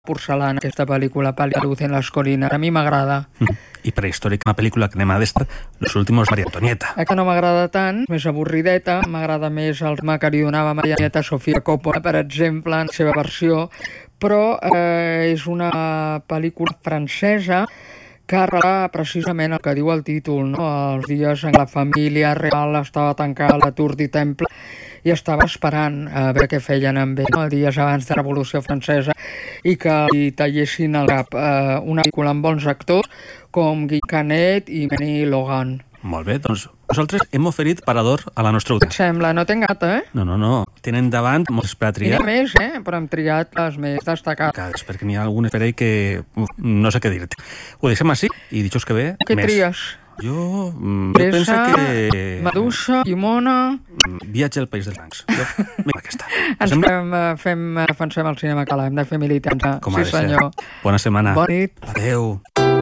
Porcelana, aquesta pel·lícula, Luz en las colinas. A mi m'agrada. I Prehistòrica, una pel·lícula que anem a d'estar Los últimos Maria Antonieta. Que no m'agrada tant, més avorrideta, m'agrada més el que li donava Maria Antonieta a Sofia Coppola, per exemple, en la seva versió, però és una pel·lícula francesa que relata precisament el que diu el títol, no? Els dies en la família real estava tancada a la Tour du Temple i estava esperant a veure què feien amb ell, no? Dies abans de la Revolució Francesa, i que li tallessin al cap una pel·lícula amb bons actors com Guy Canet i Meny Logan. Molt bé, doncs nosaltres hem oferit parador a la nostra audiència. Et sembla? No t'he gata, eh? No. Tenen davant molts per a triar. N'hi ha més, però hem triat les més destacades. Perquè n'hi ha algunes per ahí que no sé què dir-te. Ho deixem així i dijous que ve Què més. tries? Jo penso que... Medusa, Llimona... Viatge al País dels Francs. Mira aquesta. Defensem el cinema català, hem de fer militància. Com ha de ser. Senyor. Bona setmana. Bona nit. Adéu.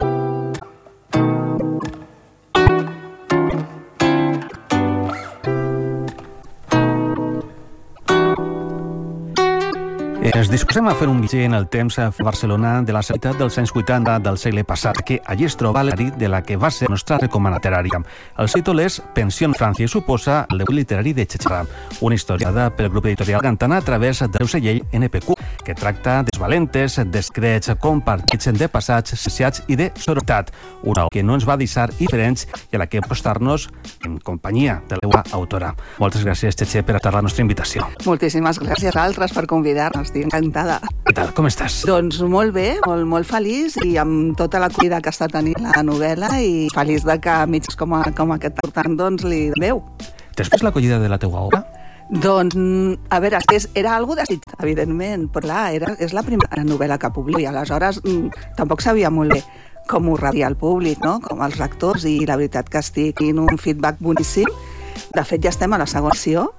Ens disposem a fer un viatge en el temps a Barcelona de la ciutat dels anys 80 del segle passat, que allí es troba l'editorial de la que va ser nostra recomana literària. El títol és Pensió en França i suposa el debut literari de Chechara, una història dada pel grup editorial Gantana a través del seu segell NPQ, que tracta dels valentes, descrets, compartits, de passats, associats i de sororitat, una que no ens va deixar diferents i a la que apostar-nos en companyia de la seva autora. Moltes gràcies, Cheche, per acceptar la nostra invitació. Moltíssimes gràcies a altres per convidar-nos. Estic encantada. Què tal? Com estàs? Doncs molt bé, molt feliç i amb tota l'acollida que està tenint la novel·la i feliç de que mitjans com aquest portant doncs li veu. T'has pres l'acollida de la teua obra? Doncs, a veure, era algo desit, evidentment, però clar, és la primera novel·la que publico i aleshores tampoc sabia molt bé com ho rebia el públic, no? Com els lectors, i la veritat que estic en un feedback boníssim. De fet, ja estem a la segona sessió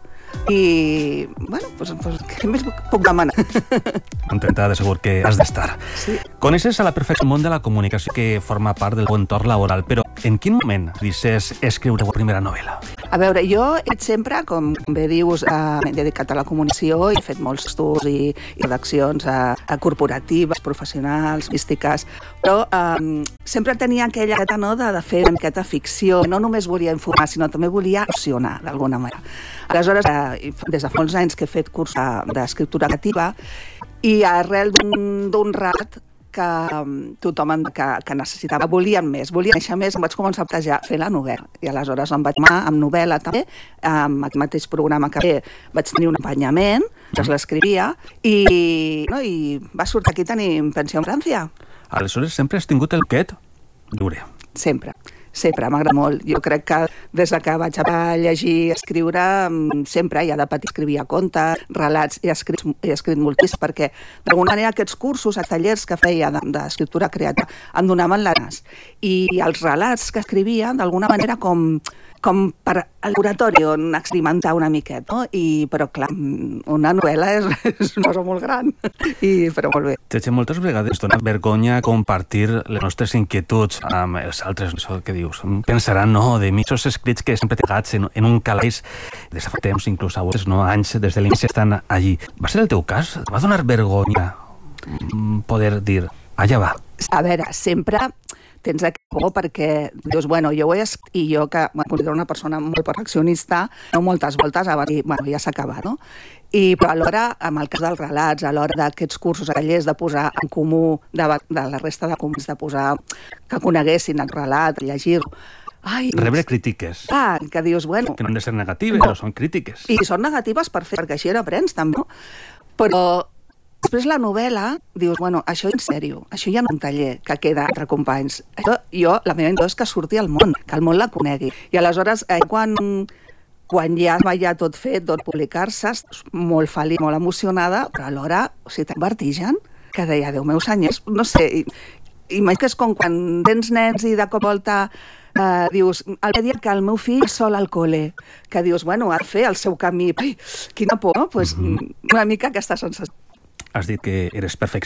i, bueno, què més puc demanar? Contenta, de segur que has d'estar. Sí. Coneixes a la perfecció el món de la comunicació que forma part del teu entorn laboral, però en quin moment decides escriure la primera novel·la? A veure, jo sempre, com bé dius, m'he dedicat a la comunicació i he fet molts estudis i redaccions corporatives, professionals, místiques, però sempre tenia aquella gata, no, de fer una miqueta ficció. No només volia informar, sinó també volia emocionar, d'alguna manera. Aleshores, des de fa molts anys que he fet curs d'escriptura creativa i arrel d'un relat que tothom que necessitava, volia néixer més, em vaig començar a plantejar fer la novel·la. I aleshores em vaig tomar amb novel·la també, amb aquest mateix programa que vaig tenir un acompanyament, que l'escrivia, i va sortir aquí tenim Pensió en França. Aleshores sempre has tingut el quet lliure. Sempre, m'agrada molt. Jo crec que des que vaig a llegir i escriure, sempre, ja de petit escrivia contes, relats, he escrit moltíssim, perquè d'alguna manera aquests cursos, aquests tallers que feia d'escriptura creativa em donaven l'anàs. I els relats que escrivia, d'alguna manera, com per al laboratori on experimentar una miqueta, no? Però clar, una novel·la és una cosa molt gran, però molt bé. Cheche, moltes vegades dona vergonya compartir les nostres inquietuds amb els altres, això que dius. Pensaran, no, de mi aquests escrits que sempre tegats en un calaix des de fa temps, inclús anys, des de l'inici estan allí. Va ser el teu cas? Et va donar vergonya poder dir, allà va? A veure, sempre tens aquest por perquè dius, bueno, jo ho he escrit i jo que em considero una persona molt perfeccionista, no moltes voltes a dir, bueno, ja s'ha acabat, no? Però alhora, amb el cas dels relats, a l'hora d'aquests cursos a tallers, de posar en comú de la resta de comú, de posar que coneguessin el relat, llegir-lo. Rebre crítiques. Que dius, bueno... Que no han de ser negatives, no són crítiques. I són negatives perquè així n'aprens també, no? Però després la novel·la, dius, bueno, això en sèrio, això ja no és un taller que queda entre companys. Jo, la meva intenció és que surti al món, que el món la conegui. I aleshores, quan ja va tot fet, tot publicar-se, molt feliç, molt emocionada, però alhora, tan vertigen, que deia, Déu meu senyors, no sé, imagina que és com quan tens nens i de cop volta dius, el dia que el meu fill és sol al col·le, que dius, bueno, ha de fer el seu camí. Ai, quina por, no? Una mica aquesta sensació. Has dit que eres perfeccionista.